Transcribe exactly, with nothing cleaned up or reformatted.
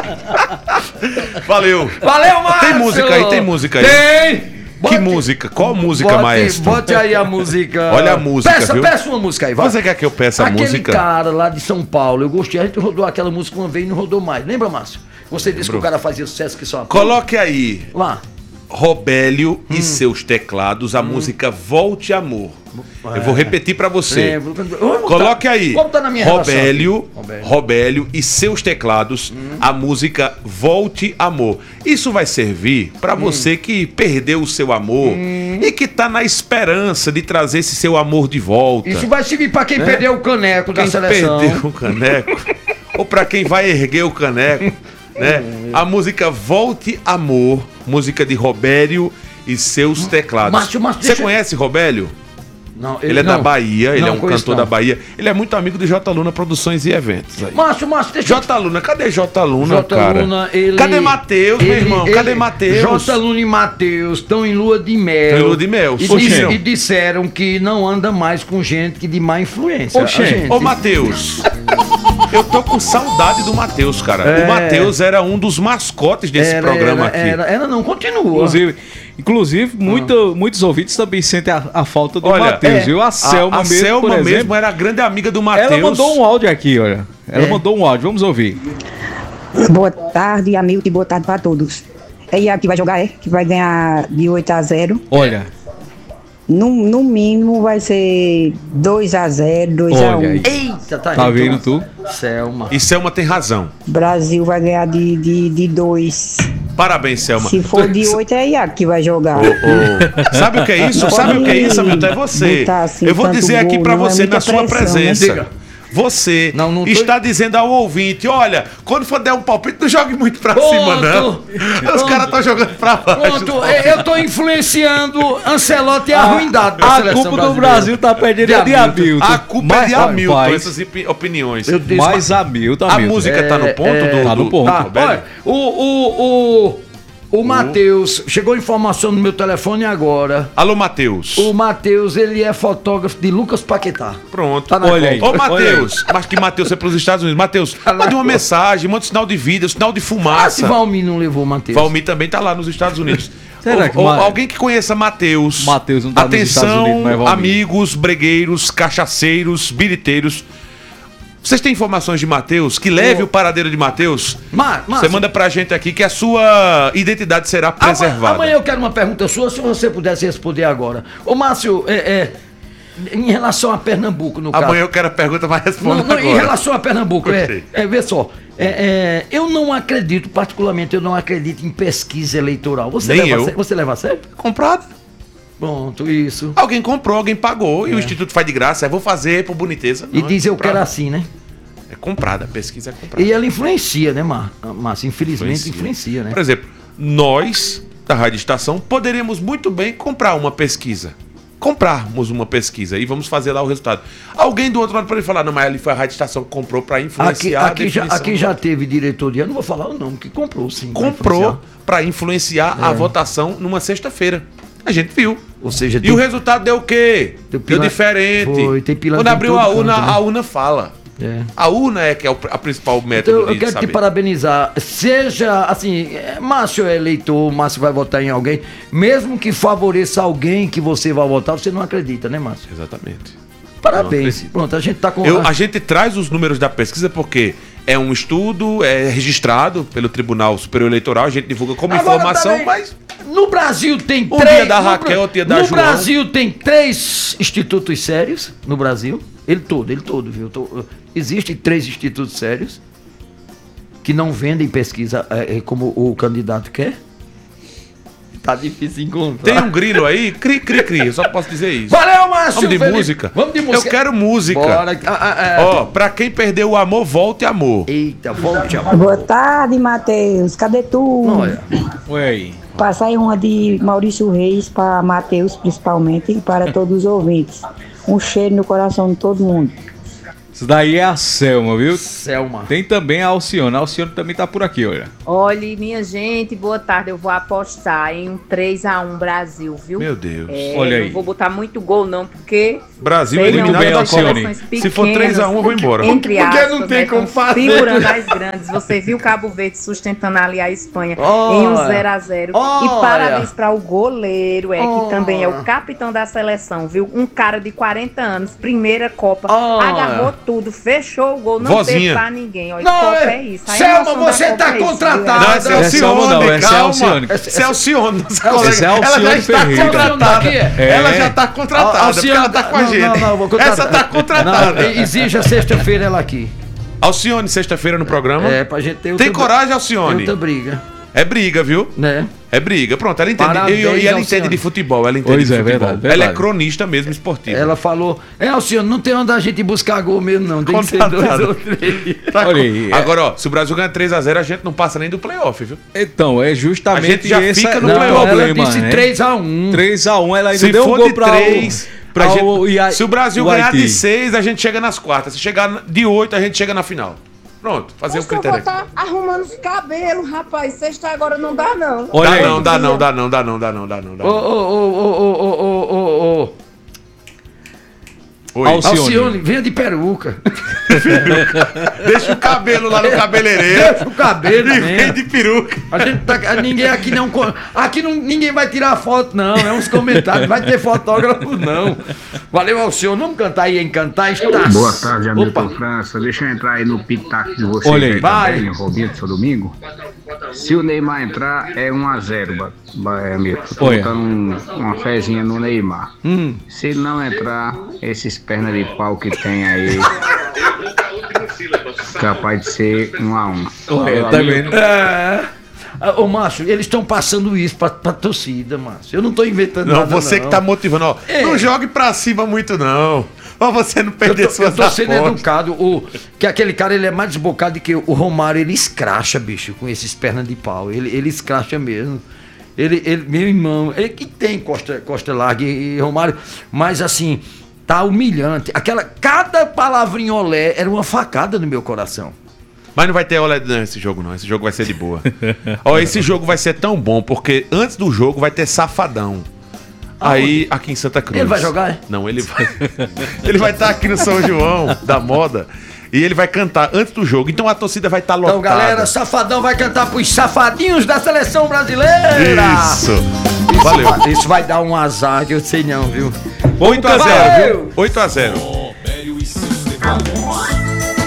Valeu. Valeu, Márcio. Tem música aí, tem música aí. Tem. Que Bote, música? Qual música, bote, maestro? Bote aí a música. Olha a música, peça, viu? Peça uma música aí, vai. Você quer que eu peça a Aquele música? Aquele cara lá de São Paulo, eu gostei. A gente rodou aquela música uma vez e não rodou mais. Lembra, Márcio? Você disse Lembro. que o cara fazia sucesso que só... Coloque aí. Lá. Robélio hum. e seus teclados, a hum. música Volte Amor. É. Eu vou repetir pra você. É, vou... Coloque aí. Como tá na minha Robélio, Robélio. Robélio e seus teclados, hum. a música Volte Amor. Isso vai servir pra hum. você que perdeu o seu amor hum. e que tá na esperança de trazer esse seu amor de volta. Isso vai servir pra quem né? perdeu o caneco quem da seleção. Perdeu o caneco. Ou pra quem vai erguer o caneco. Né? A música Volte Amor, música de Robélio e seus teclados. Márcio, Márcio, Você deixa... conhece Robélio? Não, ele, ele é não. da Bahia, ele não, é um cantor não. da Bahia. Ele é muito amigo do J. Luna Produções e Eventos. Aí. Márcio, Márcio, deixa J. Luna, cadê J. Luna, J. cara? Luna, ele... Cadê Matheus, meu irmão? Ele... Cadê Matheus? J. Luna e Matheus estão em lua de mel. Em lua de mel. E, diz, e disseram que não anda mais com gente que de má influência. Oxê. Ô, Matheus. Eu tô com saudade do Matheus, cara. É... O Matheus era um dos mascotes desse era, programa era, aqui. Era, era não, continua. Inclusive, inclusive muito, ah. muitos ouvintes também sentem a, a falta do Matheus, é, viu? A Selma a, a mesmo, Selma por exemplo, mesmo era grande amiga do Matheus. Ela mandou um áudio aqui, olha. Ela é. mandou um áudio, vamos ouvir. Boa tarde, amigo, e boa tarde pra todos. É Iago que vai jogar, é? Que vai ganhar de oito a zero. Olha... No, no mínimo vai ser dois a zero, dois a um. Eita, tá, tá vendo tu? Selma. E Selma tem razão. Brasil vai ganhar de de, de dois. Parabéns, Selma. Se for de oito é Iago que vai jogar. Oh, oh. Sabe o que é isso? Não Sabe o que é isso, Hamilton? É você. Assim, Eu vou dizer aqui pra você, é na sua pressão, presença. Né? Você não, não tô... está dizendo ao ouvinte, olha, quando for der um palpite, não jogue muito pra Pronto. cima, não. Pronto. Os caras estão jogando pra baixo. Pronto, eu tô influenciando Ancelotti e a ruindade da a seleção culpa do Brasil tá perdendo é de Hamilton. A culpa é de Hamilton, essas opiniões. Mas Hamilton, A música tá no ponto? É, do, tá no ponto. Tá, olha, o... o, o... O Matheus, chegou informação no meu telefone agora. Alô, Matheus. O Matheus, ele é fotógrafo de Lucas Paquetá. Pronto. Tá na olha aí. Ô, Matheus, mas que Matheus é pros Estados Unidos. Matheus, mande uma mensagem, manda um sinal de vida, um sinal de fumaça. Ah, se Valmir não levou o Matheus. Valmir também tá lá nos Estados Unidos. Será ou, que ou, Ma... alguém que conheça Matheus. Matheus não tá Atenção, nos Estados Unidos, mas Valmir. Amigos, bregueiros, cachaceiros, bilheteiros. Vocês têm informações de Matheus? Que leve oh. o paradeiro de Matheus? Ma, Ma, você manda pra gente aqui que a sua identidade será preservada. Amanhã eu quero uma pergunta sua, se você pudesse responder agora. Ô, Márcio, é, é, em relação a Pernambuco, no Amanhã caso... Amanhã eu quero a pergunta, mas responda não, não, agora. Em relação a Pernambuco, é, é, vê só, é, é, eu não acredito, particularmente, eu não acredito em pesquisa eleitoral. Você, Nem leva, eu. A sério? Você leva a sério? Comprado. Pronto, isso. Alguém comprou, alguém pagou, é. e o Instituto faz de graça, eu vou fazer por boniteza. E diz eu quero assim, né? É comprada, a pesquisa é comprada. E ela influencia, né, Márcio? Infelizmente influencia. influencia, né? Por exemplo, nós, da Rádio Estação, poderíamos muito bem comprar uma pesquisa. Comprarmos uma pesquisa e vamos fazer lá o resultado. Alguém do outro lado pode falar, não, mas ali foi a Rádio Estação que comprou para influenciar aqui, aqui a já, aqui já teve diretor de ano, não vou falar o nome, que comprou sim. Comprou para influenciar, influenciar é. a votação numa sexta-feira. A gente viu. Ou seja, e tem... o resultado deu o quê? Deu, deu diferente. Foi, tem pilantra. Quando abriu a urna, canto, né? a urna fala. É. A urna é que é a principal método. Então, eu quero te parabenizar. Seja assim, Márcio é eleitor, Márcio vai votar em alguém, mesmo que favoreça alguém que você vai votar, você não acredita, né, Márcio? Exatamente. Parabéns. Pronto, a gente tá com. Eu, a gente traz os números da pesquisa porque é um estudo, é registrado pelo Tribunal Superior Eleitoral, a gente divulga como Agora, informação, também, mas. No Brasil tem um três. Dia da Raquel, o dia da No João. Brasil tem três institutos sérios. No Brasil. Ele todo, ele todo, viu? Tô, existem três institutos sérios que não vendem pesquisa é, como o candidato quer. Tá difícil encontrar. Tem um grilo aí? Cri, cri, cri. Eu só posso dizer isso. Valeu, Márcio! Vamos de Felipe. música? Vamos de música. Eu quero música. Bora. Ah, ah, ah, Ó, pra quem perdeu o amor, volte amor. Eita, volte amor. Boa tarde, Matheus. Cadê tu? Olha. Oi. Passa aí uma de Maurício Reis para Matheus, principalmente, e para todos os ouvintes. Um cheiro no coração de todo mundo. Isso daí é a Selma, viu? Selma. Tem também a Alcione. A Alcione também tá por aqui, olha. Olha, minha gente, boa tarde. Eu vou apostar em um três a um Brasil, viu? Meu Deus. É, Olha aí. Não vou botar muito gol, não, porque. Brasil sei eliminado não, bem, da são Alcione. seleções pequenas, Se for três a um, eu vou embora. Entre Porque aspas, não tem né, como tão fazer. Segurando as grandes. Você viu Cabo Verde sustentando ali a Espanha Olha. em um zero a zero. Olha. E parabéns para o goleiro, é, Olha. que também é o capitão da seleção, viu? Um cara de quarenta anos, primeira Copa, Olha. agarrou tudo, fechou o gol, não Vozinha. teve pra ninguém. Olha, Não, Copa é- é isso. A Selma, emoção da você Copa tá é isso, viu? contratada. Não, essa é Essa é Alcione, uma não, essa é calma. Alcione. Essa é Alcione, nossa Essa colega. é Alcione Ela já está Ferreira. contratada. Alcione daqui é? Ela É. já está contratada, Alcione porque ela tá com a não, gente. Não, não, vou contratar. Essa tá contratada. Não, exija sexta-feira ela aqui. Alcione, sexta-feira no programa. É, pra gente ter Tem outra- coragem, Alcione? outra briga, É briga, viu? né? É briga. Pronto, ela entende. Parabéns, E, e ela Alcione. entende de futebol. Ela entende Pois de é, futebol. verdade, Ela é verdade. cronista mesmo esportiva. Ela falou, é, Alcione, não tem onde a gente buscar gol mesmo, não. Tem que ser dois Contratada. ou três. Tá Olha com- aí, é- Agora, ó, se o Brasil ganhar três a zero, a gente não passa nem do playoff, viu? Então, é justamente A gente já esse fica no é o playoff. problema, Ela disse né? três a um. três a um, ela ainda Se deu um for gol de pra três, pra ao- gente- e a- se o Brasil o ganhar Haiti. de seis, a gente chega nas quartas. Se chegar de oito, a gente chega na final. Pronto, fazer o Poxa, eu critério vou aqui. estar arrumando os cabelos, rapaz. Sexta agora não dá, não. Olha Dá aí. não, dá não, dá não, dá não, dá não, dá não. Dá Ô, não. ô, ô, ô, ô, ô, ô, ô, ô. Oi. Alcione. Alcione, venha de peruca. Deixa o cabelo lá no cabeleireiro. Deixa o cabelo E vem mesmo. de peruca. A gente tá, ninguém aqui não. co- Aqui não, ninguém vai tirar foto, não. É uns comentários. Não vai ter fotógrafo, não. Valeu, Alcione. Vamos cantar aí, em cantar. Está... Boa tarde, Hamilton Opa. França. Deixa eu entrar aí no pitaco de vocês. Olha aí. Vai. Também, Robinho, seu domingo. Se o Neymar entrar, é um a zero, ba- ba- Hamilton. Tô Olha. botando um- uma fezinha no Neymar. Hum. Se ele não entrar, esses pernas de pau que tem aí, capaz de ser um a um. Olha, tá vendo? É. Ah, Ô, Márcio, eles estão passando isso pra, pra torcida, Márcio. Eu não tô inventando Não, nada. você não. que tá motivando, ó. É. Não jogue pra cima muito, não. Pra você não Eu perder tô, suas eu tô sendo apostas. educado. O, que aquele cara ele é mais desbocado que o Romário. Ele escracha, bicho, com esses pernas de pau. Ele, ele escracha mesmo. Ele, ele, meu irmão, ele que tem Costa, Costa Larga e, e Romário, mas assim, tá humilhante. Aquela, cada palavrinha olé era uma facada no meu coração. Mas não vai ter olé nesse jogo, não. Esse jogo vai ser de boa. Ó, esse jogo vai ser tão bom, porque antes do jogo vai ter Safadão. Aí, aqui em Santa Cruz. Ele vai jogar, é? Não, ele vai. Ele vai estar aqui no São João, da moda. E ele vai cantar antes do jogo. Então a torcida vai estar lotada. Então, galera, Safadão vai cantar pros safadinhos da seleção brasileira. Isso. Valeu. Vai- Isso vai dar um azar que eu sei não, viu? oito a Valeu. zero, viu? oito a zero. Robério e seus teclados.